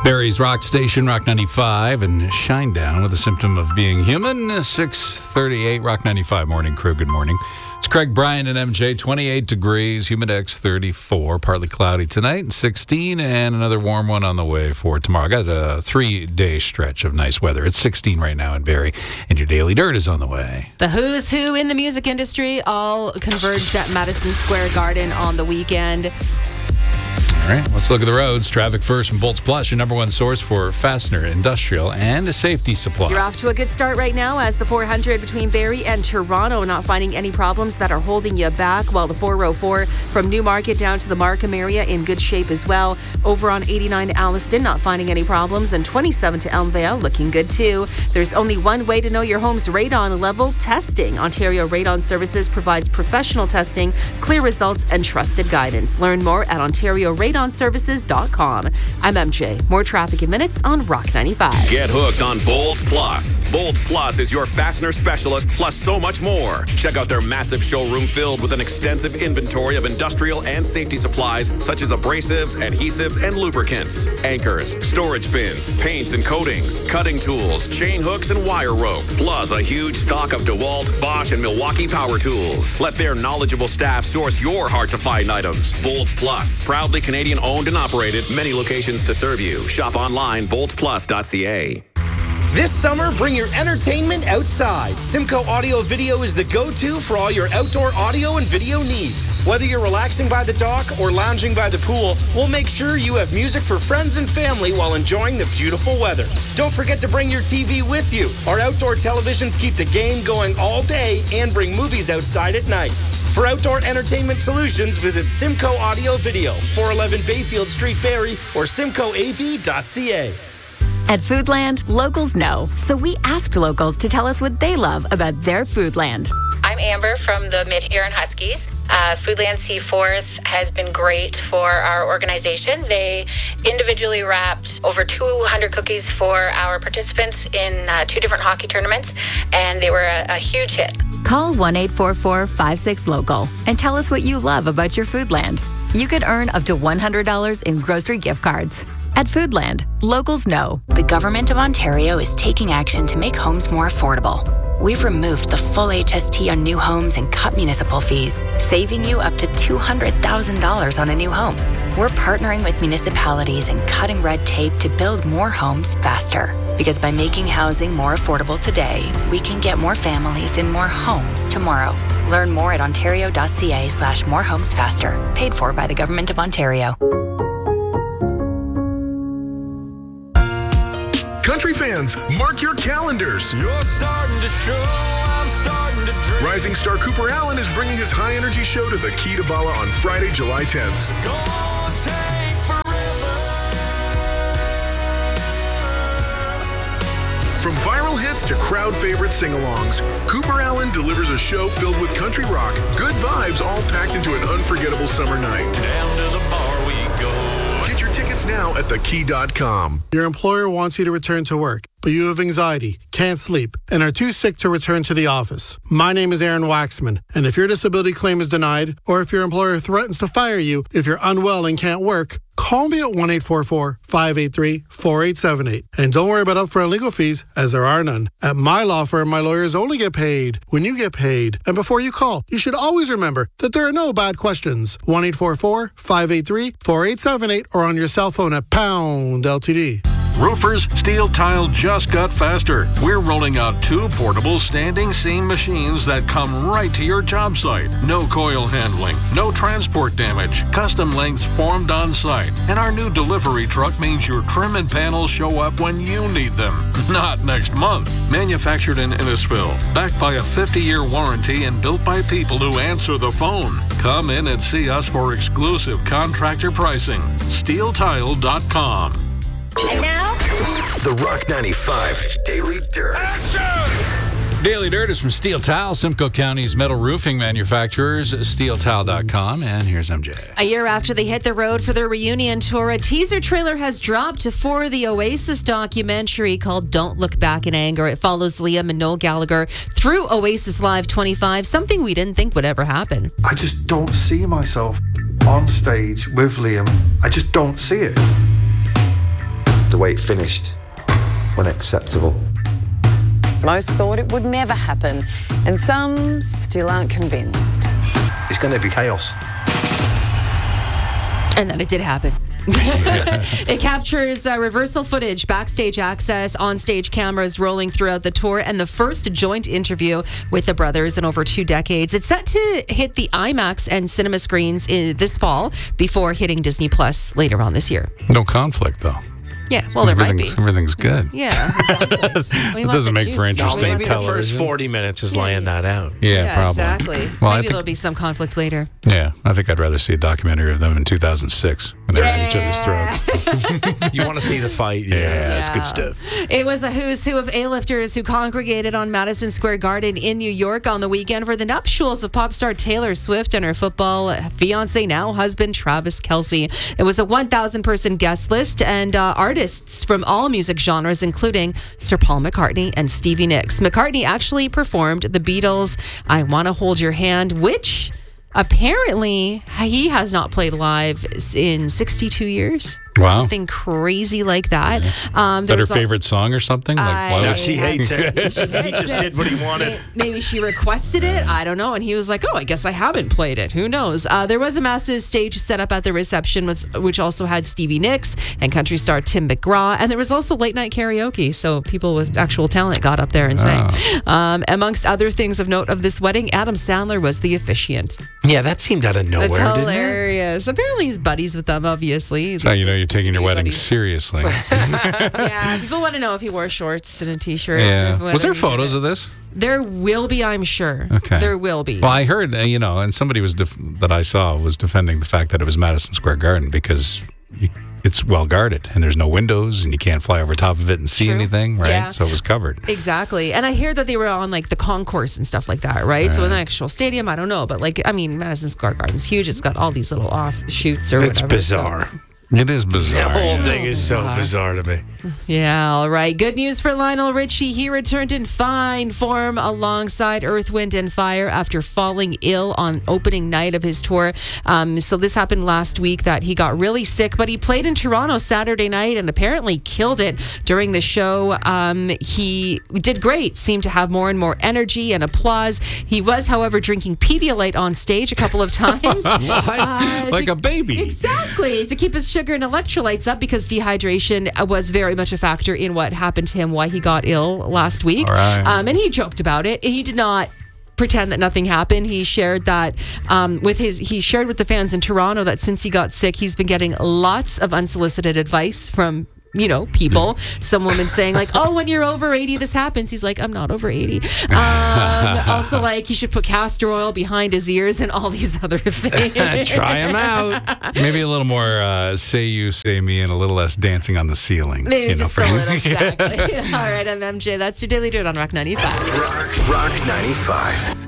Barry's Rock Station, Rock 95, and Shinedown with a symptom of being human. 6:38, Rock 95 morning crew. Good morning. It's Craig, Brian, and MJ. 28 degrees, Humidex 34, partly cloudy tonight, and 16, and another warm one on the way for tomorrow. I got a 3-day stretch of nice weather. It's 16 right now in Barrie, and your Daily Dirt is on the way. The who's who in the music industry all converged at Madison Square Garden on the weekend. All right, let's look at the roads. Traffic first from Bolts Plus, your number one source for fastener, industrial, and a safety supply. You're off to a good start right now as the 400 between Barrie and Toronto, not finding any problems that are holding you back, while the 404 from Newmarket down to the Markham area in good shape as well. Over on 89 to Alliston, not finding any problems, and 27 to Elmvale looking good too. There's only one way to know your home's radon level: testing. Ontario Radon Services provides professional testing, clear results, and trusted guidance. Learn more at OntarioRadonServices.com. I'm MJ. More traffic in minutes on Rock 95. Get hooked on Bolts Plus. Bolts Plus is your fastener specialist, plus so much more. Check out their massive showroom filled with an extensive inventory of industrial and safety supplies such as abrasives, adhesives, and lubricants, anchors, storage bins, paints and coatings, cutting tools, chain hooks, and wire rope, plus a huge stock of DeWalt, Bosch, and Milwaukee power tools. Let their knowledgeable staff source your hard-to-find items. Bolts Plus, proudly Canadian owned and operated, many locations to serve you. Shop online, boltsplus.ca. This summer, bring your entertainment outside. Simcoe Audio Video is the go-to for all your outdoor audio and video needs. Whether you're relaxing by the dock or lounging by the pool, we'll make sure you have music for friends and family while enjoying the beautiful weather. Don't forget to bring your TV with you. Our outdoor televisions keep the game going all day and bring movies outside at night. For outdoor entertainment solutions, visit Simcoe Audio Video, 411 Bayfield Street, Barrie, or simcoeav.ca. At Foodland, locals know, so we asked locals to tell us what they love about their Foodland. I'm Amber from the Mid-Huron Huskies. Foodland Seaforth has been great for our organization. They individually wrapped over 200 cookies for our participants in 2 different hockey tournaments, and they were a huge hit. Call 1-844-56-LOCAL and tell us what you love about your Foodland. You could earn up to $100 in grocery gift cards. At Foodland, locals know. The Government of Ontario is taking action to make homes more affordable. We've removed the full HST on new homes and cut municipal fees, saving you up to $200,000 on a new home. We're partnering with municipalities and cutting red tape to build more homes faster. Because by making housing more affordable today, we can get more families in more homes tomorrow. Learn more at ontario.ca/morehomesfaster. Paid for by the Government of Ontario. Country fans, mark your calendars. You're starting to show, I'm starting to drink. Rising star Cooper Allen is bringing his high-energy show to the Key to Bala on Friday, July 10th. It's gonna take forever. From viral hits to crowd-favorite sing-alongs, Cooper Allen delivers a show filled with country rock, good vibes, all packed into an unforgettable summer night. Down to the bar we go. Get your tickets now at thekey.com. Your employer wants you to return to work, but you have anxiety, can't sleep, and are too sick to return to the office. My name is Aaron Waxman, and if your disability claim is denied, or if your employer threatens to fire you if you're unwell and can't work, call me at 1-844-583-4878. And don't worry about upfront legal fees, as there are none. At my law firm, my lawyers only get paid when you get paid. And before you call, you should always remember that there are no bad questions. 1-844-583-4878 or on your cell phone at pound LTD. Roofers, steel tile just got faster. We're rolling out 2 portable standing seam machines that come right to your job site. No coil handling, no transport damage, custom lengths formed on site. And our new delivery truck means your trim and panels show up when you need them, not next month. Manufactured in Innisfil, backed by a 50-year warranty and built by people who answer the phone. Come in and see us for exclusive contractor pricing. SteelTile.com. And now, The Rock 95 Daily Dirt. Daily Dirt is from Steel Tile, Simcoe County's metal roofing manufacturers, SteelTile.com. And here's MJ. A year after they hit the road for their reunion tour, a teaser trailer has dropped for the Oasis documentary called Don't Look Back in Anger. It follows Liam and Noel Gallagher through Oasis Live 25, something we didn't think would ever happen. I just don't see myself on stage with Liam. I just don't see it. the way it finished, unacceptable. Most thought it would never happen, and some still aren't convinced. It's going to be chaos. And then it did happen. It captures reversal footage, backstage access, on-stage cameras rolling throughout the tour, and the first joint interview with the brothers in over 2 decades. It's set to hit the IMAX and cinema screens this fall before hitting Disney Plus later on this year. No conflict, though. Yeah, well, there might be. Everything's good. Yeah, exactly. It doesn't make for interesting The television. first 40 minutes is laying that out. Yeah, probably. Exactly. Well, Maybe there'll be some conflict later. Yeah, I think I'd rather see a documentary of them in 2006 when they're at each other's throats. You want to see the fight? Yeah, that's good stuff. It was a who's who of A-lifters who congregated on Madison Square Garden in New York on the weekend for the nuptials of pop star Taylor Swift and her football fiance, now husband, Travis Kelce. It was a 1,000-person guest list and artists from all music genres, including Sir Paul McCartney and Stevie Nicks. McCartney actually performed the Beatles' I Wanna Hold Your Hand, which apparently he has not played live in 62 years. Wow. Something crazy like that. Is that her favorite song or something? No, she hates it. He just did what he wanted. Maybe she requested it. I don't know. And he was like, oh, I guess I haven't played it. Who knows? There was a massive stage set up at the reception, which also had Stevie Nicks and country star Tim McGraw. And there was also late night karaoke. So people with actual talent got up there and sang. Amongst other things of note of this wedding, Adam Sandler was the officiant. Yeah, that seemed out of nowhere. That's hilarious. Apparently he's buddies with them, obviously. That's how you know you're taking your wedding seriously. Yeah, people want to know if he wore shorts and a t-shirt. Yeah. Was there photos of this? There will be, I'm sure. Okay. There will be. Well, I heard, and somebody was that I saw was defending the fact that it was Madison Square Garden because it's well guarded and there's no windows and you can't fly over top of it and see anything, right? Yeah. So it was covered. Exactly. And I hear that they were on like the concourse and stuff like that, right? So in the actual stadium, I don't know. But Madison Square Garden's huge. It's got all these little offshoots or whatever. It's bizarre. It is bizarre. The whole thing is so bizarre to me. Yeah, all right. Good news for Lionel Richie. He returned in fine form alongside Earth, Wind and Fire after falling ill on opening night of his tour. So this happened last week that he got really sick, but he played in Toronto Saturday night and apparently killed it during the show. He did great, seemed to have more and more energy and applause. He was, however, drinking Pedialyte on stage a couple of times. Like a baby. Exactly. To keep his sugar and electrolytes up because dehydration was very much a factor in what happened to him, why he got ill last week. All right. And he joked about it. He did not pretend that nothing happened. He shared that he shared with the fans in Toronto that since he got sick, he's been getting lots of unsolicited advice from people. Some woman saying like, oh, when you're over 80, this happens. He's like, I'm not over 80. Also, like, he should put castor oil behind his ears and all these other things. Try him out. Maybe a little more say you, say me, and a little less dancing on the ceiling. Maybe just a little, exactly. All right, I'm MJ. That's your Daily Dirt on Rock 95. Rock 95.